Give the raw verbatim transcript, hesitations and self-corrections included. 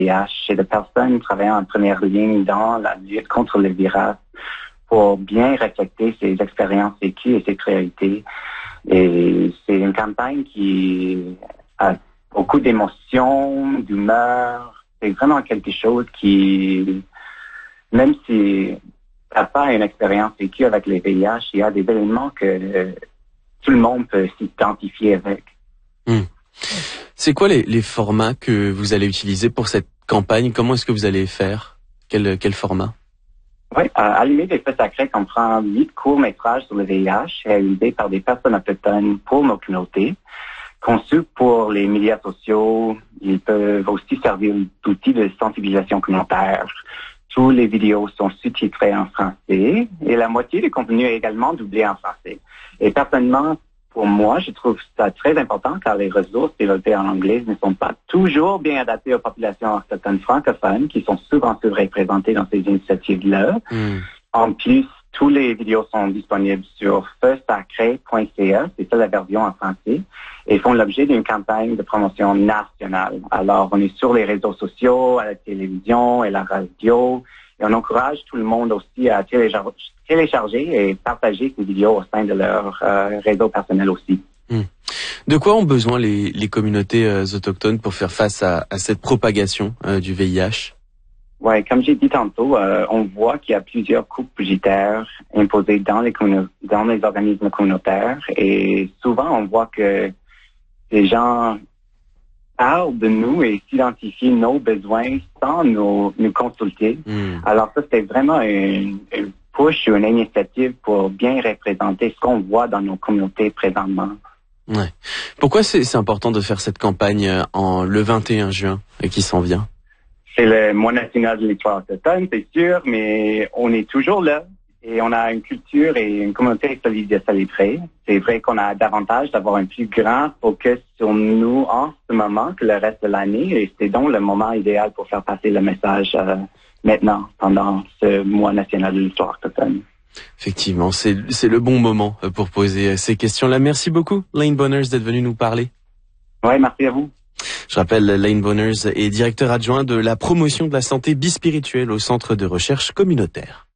V I H et de personnes travaillant en première ligne dans la lutte contre le virus pour bien refléter ses expériences vécues et ses priorités. Et c'est une campagne qui a beaucoup d'émotions, d'humeur. C'est vraiment quelque chose qui, même si t'as pas une expérience vécue avec le V I H, il y a des éléments que euh, tout le monde peut s'identifier avec. Mmh. C'est quoi les, les formats que vous allez utiliser pour cette campagne? Comment est-ce que vous allez faire? Quel, quel format? Oui, euh, Allumer des feux sacrés comprend huit courts-métrages sur le V I H réalisés par des personnes autochtones pour nos communautés. Conçus pour les médias sociaux, ils peuvent aussi servir d'outils de sensibilisation communautaire. Tous les vidéos sont sous-titrées en français et la moitié du contenu est également doublé en français. Et personnellement, pour moi, je trouve ça très important car les ressources développées en anglais ne sont pas toujours bien adaptées aux populations autochtones francophones qui sont souvent sous-représentées dans ces initiatives-là. Mm. En plus, tous les vidéos sont disponibles sur feu sacré point c a, c'est ça la version en français, et font l'objet d'une campagne de promotion nationale. Alors, on est sur les réseaux sociaux, à la télévision et la radio, et on encourage tout le monde aussi à télécharger, télécharger et partager ces vidéos au sein de leur euh, réseau personnel aussi. Mmh. De quoi ont besoin les, les communautés euh, autochtones pour faire face à, à cette propagation euh, du V I H? Oui, comme j'ai dit tantôt, euh, on voit qu'il y a plusieurs coupes budgétaires imposées dans les, commun- dans les organismes communautaires et souvent on voit que les gens parlent de nous et s'identifient nos besoins sans nous, nous consulter. Mm. Alors ça, c'était vraiment une, une push ou une initiative pour bien représenter ce qu'on voit dans nos communautés présentement. Ouais. Pourquoi c'est, c'est important de faire cette campagne en le vingt et un juin et qui s'en vient? C'est le mois national de l'histoire autochtone, c'est sûr, mais on est toujours là et on a une culture et une communauté solide à célébrer. C'est vrai qu'on a davantage d'avoir un plus grand focus sur nous en ce moment que le reste de l'année et c'est donc le moment idéal pour faire passer le message euh, maintenant, pendant ce mois national de l'histoire autochtone. Effectivement, c'est, c'est le bon moment pour poser ces questions-là. Merci beaucoup, Lane Bonners, d'être venu nous parler. Oui, merci à vous. Je rappelle, Lane Bonners est directeur adjoint de la promotion de la santé bispirituelle au Centre de recherche communautaire.